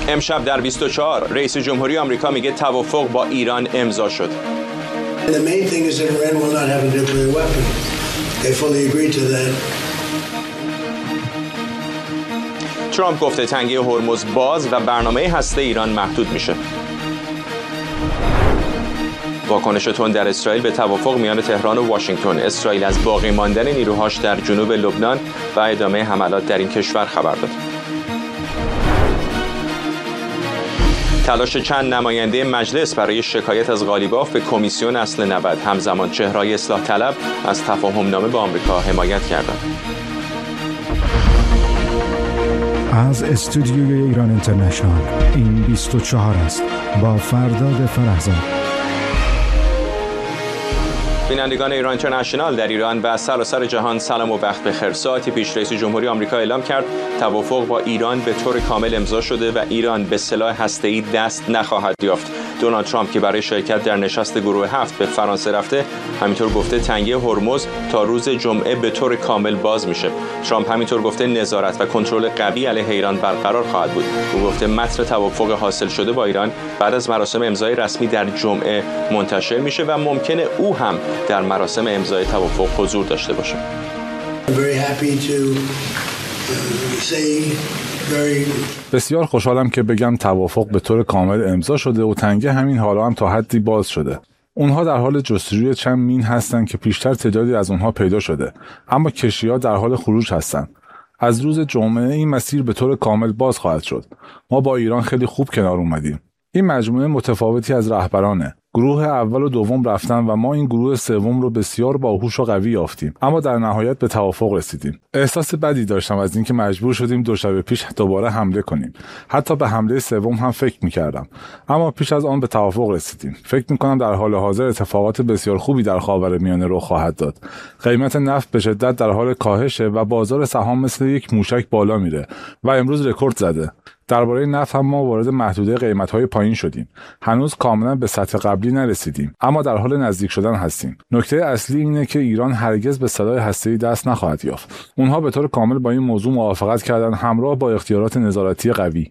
امشب در 24 رئیس جمهوری آمریکا میگه توافق با ایران امضا شد. The main thing is that Iran will not have a nuclear weapon. They fully agreed to that. ترامپ گفته تنگه هرمز باز و برنامه هسته ایران محدود میشه. واکنش تند در اسرائیل به توافق میان تهران و واشنگتن. اسرائیل از باقی ماندن نیروهاش در جنوب لبنان و ادامه حملات در این کشور خبر داد. تلاش چند نماینده مجلس برای شکایت از قالیباف به کمیسیون اصل 90. همزمان چهره‌های اصلاح طلب از تفاهم نامه با آمریکا حمایت کردند. از استودیوی ایران اینترنشنال این 24 است با فرداد فرحزاد. بینندگان ایران اینترنشنال در ایران و سراسر جهان سلام و وقت بخیر. ساعتی پیش رئیس جمهوری آمریکا اعلام کرد توافق با ایران به طور کامل امضا شده و ایران به سلاح هسته‌ای دست نخواهد یافت. دونالد ترامپ که برای شرکت در نشست گروه 7 به فرانسه رفته، همینطور گفته تنگه هرمز تا روز جمعه به طور کامل باز میشه. ترامپ همینطور گفته نظارت و کنترل قوی علیه ایران برقرار خواهد بود. او گفته متن توافق حاصل شده با ایران بعد از مراسم امضای رسمی در جمعه منتشر میشه و ممکنه او هم در مراسم امضای توافق حضور داشته باشه. بسیار خوشحالم که بگم توافق به طور کامل امضا شده و تنگه همین حالا هم تا حدی باز شده. اونها در حال جستجوی چند مین هستن که پیشتر تعدادی از اونها پیدا شده، اما کشتی‌ها در حال خروج هستن. از روز جمعه این مسیر به طور کامل باز خواهد شد. ما با ایران خیلی خوب کنار اومدیم. این مجموعه متفاوتی از رهبرانه. گروه اول و دوم رفتن و ما این گروه سوم رو بسیار باهوش و قوی یافتیم، اما در نهایت به توافق رسیدیم. احساس بدی داشتم از اینکه مجبور شدیم 2 شب پیش دوباره حمله کنیم. حتی به حمله سوم هم فکر می‌کردم، اما پیش از آن به توافق رسیدیم. فکر می‌کنم در حال حاضر اتفاقات بسیار خوبی در خاورمیانه رخ خواهد داد. قیمت نفت به شدت در حال کاهشه و بازار سهام مثل یک موشک بالا میره و امروز رکورد زده. درباره نفت هم ما وارد محدوده قیمت‌های پایین شدیم. هنوز کاملا به سطح قبلی نرسیدیم، اما در حال نزدیک شدن هستیم. نکته اصلی اینه که ایران هرگز به سلاح هسته‌ای دست نخواهد یافت. اونها به طور کامل با این موضوع موافقت کردن، همراه با اختیارات نظارتی قوی.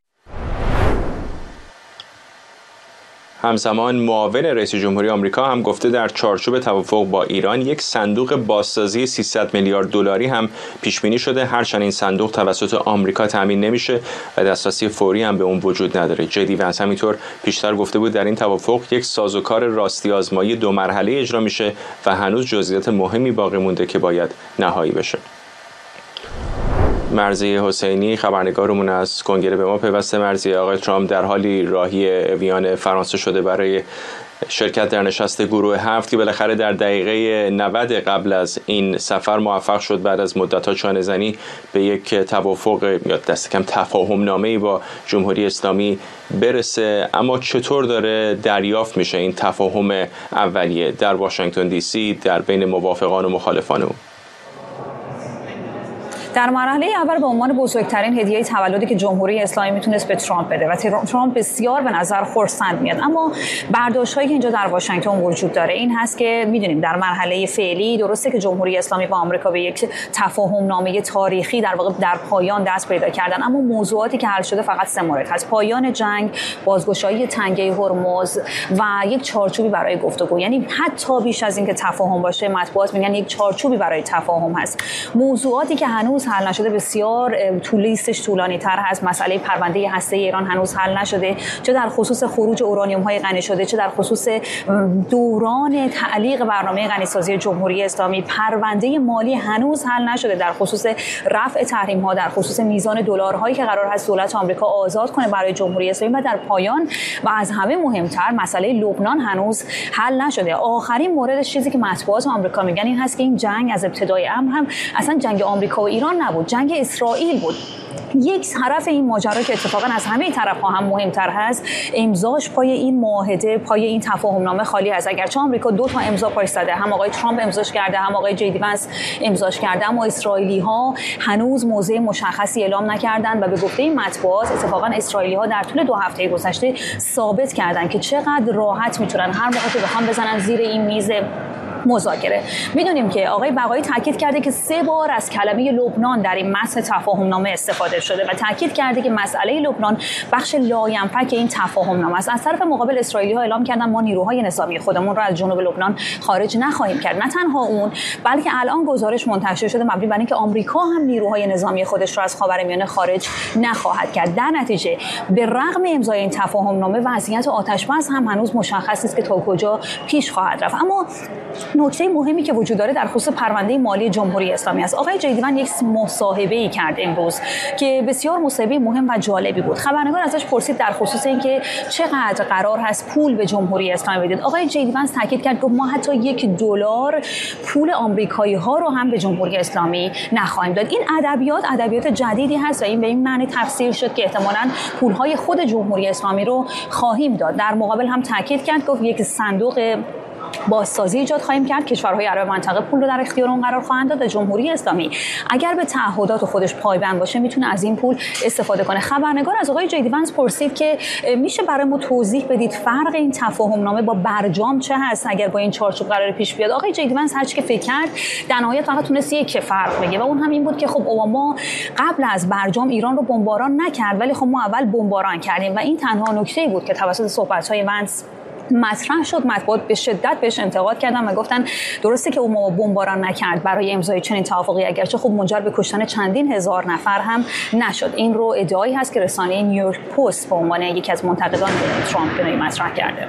همزمان معاون رئیس جمهوری آمریکا هم گفته در چارچوب توافق با ایران یک صندوق بازسازی 300 میلیارد دلاری هم پیش بینی شده، هرچند این صندوق توسط آمریکا تامین نمیشه و دسترسی فوری هم به اون وجود نداره. جدی و همینطور پیشتر گفته بود در این توافق یک سازوکار راستی آزمایی 2 مرحله اجرا میشه و هنوز جزئیات مهمی باقی مونده که باید نهایی بشه. مرضیه حسینی خبرنگارمون از کنگره به ما پیوسته. مرضیه، آقای ترامپ در حالی راهی ویان فرانسه شده برای شرکت در نشست گروه 7 که بالاخره در دقیقه 90 قبل از این سفر موفق شد بعد از مدت‌ها چانه‌زنی به یک توافق یا دست کم تفاهم نامه‌ای با جمهوری اسلامی برسه. اما چطور داره دریافت میشه این تفاهم اولیه در واشنگتن دی سی در بین موافقان و مخالفان او؟ در مرحله اول به عنوان بزرگترین هدیه تولدی که جمهوری اسلامی میتونست به ترامپ بده و ترامپ بسیار به نظر خرسند میاد، اما برداشت‌هایی که اینجا در واشنگتن وجود داره این هست که میدونیم در مرحله فعلی درسته که جمهوری اسلامی با آمریکا به یک تفاهم نامه تاریخی در واقع در پایان دست پیدا کردن، اما موضوعاتی که حل شده فقط 3 مورد هست: پایان جنگ، بازگشایی تنگه هرمز و یک چارچوبی برای گفتگو. یعنی حتی بیش از اینکه تفاهم باشه، مطبوعات میگن یک چارچوبی برای تفاهم هست. موضوعاتی که هنوز حل نشده بسیار لیستش طولانی تر هست. مسئله پرونده هسته ایران هنوز حل نشده، چه در خصوص خروج اورانیوم های غنی شده، چه در خصوص دوران تعلیق برنامه غنیسازی جمهوری اسلامی. پرونده مالی هنوز حل نشده در خصوص رفع تحریم ها، در خصوص میزان دلارهایی که قرار هست دولت آمریکا آزاد کنه برای جمهوری اسلامی. و در پایان و از همه مهمتر مسئله لبنان هنوز حل نشده. آخرین موردش چیزی که مطبوعات آمریکا میگن این هست که این جنگ از ابتدای امر هم اصلا جنگ آمریکا و ایران نبود، جنگ اسرائیل بود. یک طرف این ماجرا که اتفاقا از همه طرف‌ها هم مهمتر هست، امضاش پای این معاهده، پای این تفاهم نامه خالی است. اگرچه آمریکا 2 تا امضا پاش زده، هم آقای ترامپ امضاش کرده، هم آقای جی دی ونس امضاش کرده، اما اسرائیلی‌ها هنوز موضع مشخصی اعلام نکردند و به گفته مطبوعات اتفاقا اسرائیلی‌ها در طول 2 هفته گذشته ثابت کردند که چقدر راحت میتونن هر موقع که بخوام بزنن زیر این میز مذاکره. میدونیم که آقای بقایی تاکید کرده که 3 بار از کلمه لبنان در این متن تفاهم نامه استفاده شده و تاکید کرده که مسئله لبنان بخش لاینفک این تفاهم نامه است. از طرف مقابل اسرائیلی‌ها اعلام کردن ما نیروهای نظامی خودمون را از جنوب لبنان خارج نخواهیم کرد. نه تنها اون، بلکه الان گزارش منتشر شده مبنی بر اینکه آمریکا هم نیروهای نظامی خودش را از خاورمیانه خارج نخواهد کرد. در نتیجه به رغم امضای این تفاهم نامه وضعیت آتش‌بس هم هنوز مشخص نیست که تا کجا پیش خواهد رفت. اما نکته مهمی که وجود داره در خصوص پرونده مالی جمهوری اسلامی است. آقای جیدیون یک مصاحبه‌ای کرد امروز که بسیار مصاحبه مهم و جالبی بود. خبرنگار ازش پرسید در خصوص اینکه چقدر قرار هست پول به جمهوری اسلامی بدید. آقای جیدیون تاکید کرد که ما حتی $1 پول آمریکایی‌ها رو هم به جمهوری اسلامی نخواهیم داد. این ادبیات جدیدی هست و این به این معنی تفسیر شد که احتمالاً پول‌های خود جمهوری اسلامی رو خواهیم داد. در مقابل هم تاکید کرد گفت یک صندوق بازسازی ایجاد خواهیم کرد، کشورهای عرب منطقه پول رو در اختیار اون قرار خواهند داد. جمهوری اسلامی اگر به تعهدات خودش پایبند باشه میتونه از این پول استفاده کنه. خبرنگار از آقای جیدیون پرسید که میشه برای ما توضیح بدید فرق این تفاهم نامه با برجام چه هست اگر با این چارچوب قرار پیش بیاد؟ آقای جیدیون هر چی که فکر کرد در نهایت فقط تونست یک فرق بگه و اون هم این بود که خب اوباما قبل از برجام ایران رو بمباران نکرد، ولی خب ما اول بمباران کردیم و این تنها نکته‌ای بود که توسط صحبت‌های ونس مطرح شد. مطبوعات به شدت بهش انتقاد کردن و گفتن درسته که اوباما بمباران نکرد برای امضای چنین توافقی، اگرچه خب منجر به کشتن چندین هزار نفر هم نشد. این رو ادعایی هست که رسانه نیویورک پست به عنوان یکی از منتقدان ترامپ مطرح کرده.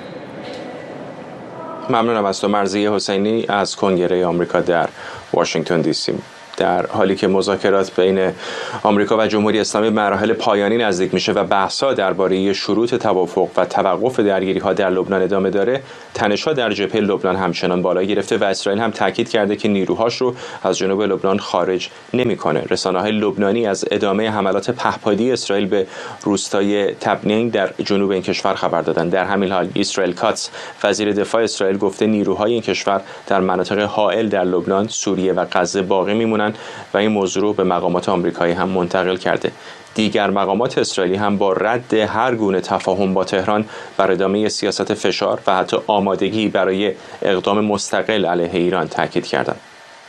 ممنونم از تو مرضیه حسینی از کنگره آمریکا در واشنگتن دی سی. در حالی که مذاکرات بین آمریکا و جمهوری اسلامی مراحل پایانی نزدیک میشه و بحث‌ها درباره شروط توافق و توقف درگیری‌ها در لبنان ادامه داره، تنش‌ها در جبهه لبنان همچنان بالا گرفته و اسرائیل هم تاکید کرده که نیروهاش رو از جنوب لبنان خارج نمی‌کنه. رسانه‌های لبنانی از ادامه حملات پهپادی اسرائیل به روستای تبنین در جنوب این کشور خبر دادند. در همین حال اسرائیل کاتس وزیر دفاع اسرائیل گفته نیروهای این کشور در مناطق حائل در لبنان، سوریه و غزه باقی میمونن و این موضوع رو به مقامات آمریکایی هم منتقل کرده. دیگر مقامات اسرائیلی هم با رد هر گونه تفاهم با تهران بر ادامه سیاست فشار و حتی آمادگی برای اقدام مستقل علیه ایران تاکید کردند.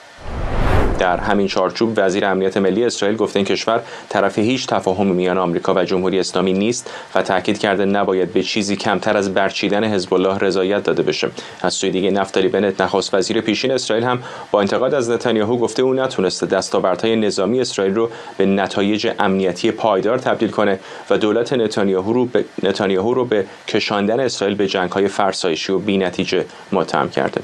در همین چارچوب وزیر امنیت ملی اسرائیل گفته این کشور طرف هیچ تفاهم میان آمریکا و جمهوری اسلامی نیست و تاکید کرده نباید به چیزی کمتر از برچیدن حزب الله رضایت داده بشه. از سوی دیگه نفتالی بنت نخست وزیر پیشین اسرائیل هم با انتقاد از نتانیاهو گفته او نتونسته دستاوردهای نظامی اسرائیل رو به نتایج امنیتی پایدار تبدیل کنه و دولت نتانیاهو رو به کشاندن اسرائیل به جنگ‌های فرسایشی و بی‌نتیجه متهم کرده.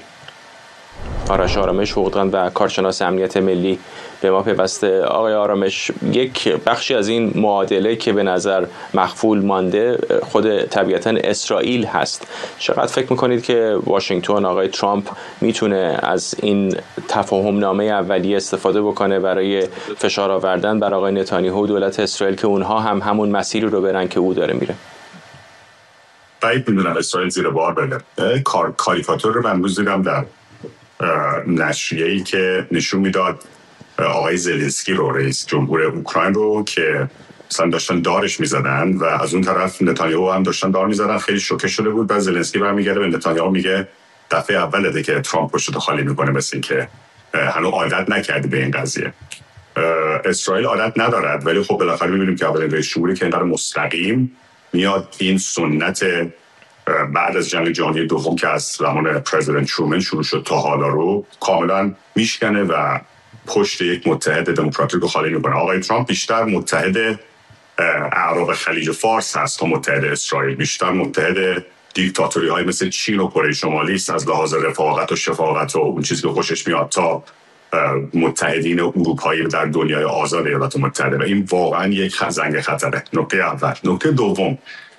آرش آرامش، حقوقدان و کارشناس امنیت ملی به ما پیوسته. آقای آرامش، یک بخشی از این معادله که به نظر مخفول مانده خود طبیعتاً اسرائیل هست. چقدر فکر میکنید که واشنگتن، آقای ترامپ میتونه از این تفاهم نامه اولیه استفاده بکنه برای فشار آوردن بر آقای نتانیاهو و دولت اسرائیل که اونها هم همون مسیری رو برن که او داره میره؟ بعید میدونم اسرائیل زیر بار بره. کاریکاتور رو من امروز دیدم در نشریه‌ای که نشون میداد آقای زلنسکی رو، رئیس جمهور اوکراین رو، که مثلا داشتن دارش میزدن و از اون طرف نتانیاهو هم داشتن دار میزدن. خیلی شوکه شده بود. بعد زلنسکی برمیگرده به نتانیاهو میگه دفعه اوله که ترامپ رو خالی میکنه، مثل این که هنوز عادت نکردی به این قضیه. اسرائیل عادت ندارد، ولی خب بالاخره میبینیم که اولین رئیس جمهوری که اینقدر مستقیم میاد این سنت بعد از جنگ جهانی دوم که از زمان پرزیدنت ترومن شروع شد تا حالا رو کاملا میشکنه و پشت یک متحد دموکراتیک رو خالی میکنه. آقای ترامپ بیشتر متحد اعراب خلیج فارس هست تا متحد اسرائیل، بیشتر متحد دیکتاتوری های مثل چین و کره شمالی است از لحاظ رفاقت و شفاقت و اون چیزی که خوشش میاد تا متحدین اروپایی در دنیای آزاد ایالات متحده، و این واقعا یک زنگ خطره. نکته اول. نکته دوم،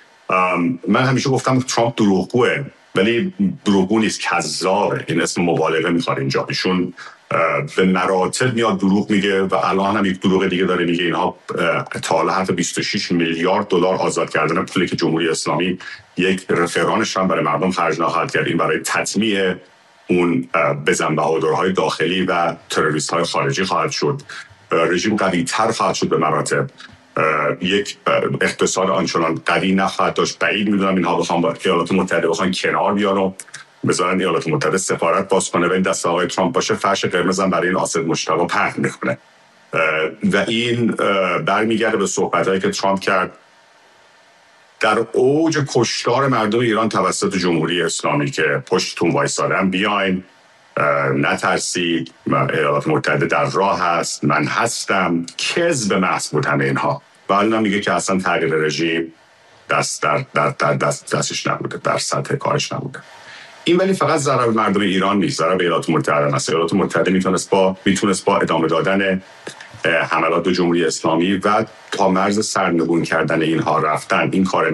من همیشه گفتم ترامپ دروغگوه، ولی دروغگو نیست، کذابه. این اسم مبالغه میخواد اینجا. ایشون به مراتب میاد دروغ میگه و الان هم یک دروغ دیگه داره میگه. اینها تا حالا حرف 26 میلیارد دلار آزاد کردن پولی که جمهوری اسلامی یک رفرانش هم برای مردم خرج نخواهد کرد، این برای تطمیع اون بزن بهادرهای داخلی و تروریست های خارجی خواهد شد. رژیم قوی تر خواهد شد به مراتب. یک اقتصاد آنچنان قوی نخواهد داشت. بعید میدونم اینها بخوام با ایالات متحده بخوان کنار بیان و بذارن ایالات متحده سفارت باز کنه و این دست آقای ترامپ باشه، فرش قرمز هم برای این آسد مجتبی پهن میکنه. و این برمیگرده به صحبت‌هایی که ترامپ کرد در اوج کشتار مردم ایران توسط جمهوری اسلامی که پشتتون وایسادن، بیاین نترسید، ایالات متحده در راه هست، من هستم. کذب محض بود همه اینها. و الان میگه که اصلا تغییر رژیم دستش نبوده، در سطح کارش نبوده. این ولی فقط ضرر مردم ایران نیست، ضرر به ایالات متحده است. ایالات متحده میتونست با ادامه دادن حملات به جمهوری اسلامی و تا مرز سرنگون کردن اینها رفتن، این کار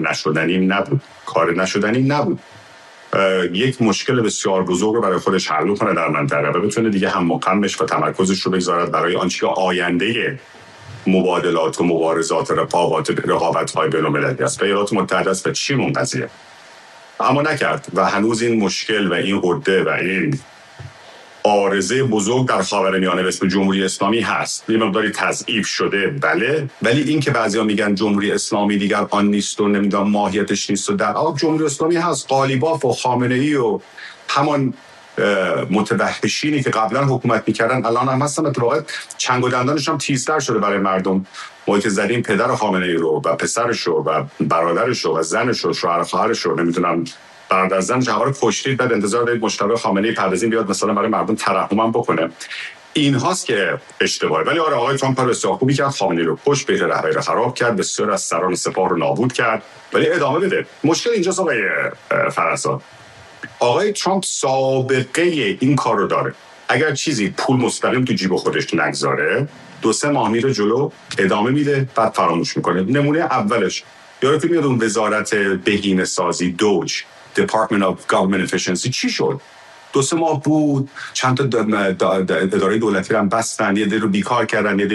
نشدنی نبود. یک مشکل بسیار بزرگ رو برای خودش حل کنه در منطقه و بتونه دیگه هم مقامش و تمرکزش رو بگذارد برای آنچه که آینده مبادلات و مبارزات رقابت‌های بین‌المللی است. ایالات متحده است به چی اون قضیه؟ اما نکرد و هنوز این مشکل و این عده و این عارضه بزرگ در خاورمیانه به اسم جمهوری اسلامی هست. یه مقداری تضعیف شده بله، ولی این که بعضیا میگن جمهوری اسلامی دیگر آن نیست و نمیدونم ماهیتش نیست و در آب جمهوری اسلامی هست. قالیباف و خامنه‌ای و همان متوحشینی که قبلا حکومت میکردن الان هم هستن. اتفاقا چنگ و دندانش هم تیزتر شده برای مردم. ما که زدیم پدر خامنه‌ای رو و پسرش رو و برادرش رو و زنش رو، شوهر خواهرش رو، نمیدونم برادر زنش رو کشتید، بعد انتظار دارید مجتبی خامنه‌ای پردازین بیاد مثلا برای مردم ترحم بکنه. این هاست که اشتباهه. ولی آره آقای ترامپ بسیار خوبی کرد، خامنه‌ای رو کشت، بهره رهبری رو خراب کرد، بسیار از سران سپاه رو نابود کرد، ولی ادامه بده. مشکل اینجاست آقای فرزاد، آقای ترامپ سابقه این کار رو داره. اگر چیزی پول مستقیم تو جیب خودش نگذاره 2-3 ماه میره جلو، ادامه میده، بعد فراموش میکنه. نمونه اولش یادتون میاد اون وزارت بهینه سازی دوج Department of Government Efficiency چی شد؟ 2-3 ماه بود، چند تا اداره دولتی رو هم بستن، یه رو بیکار کردن، یه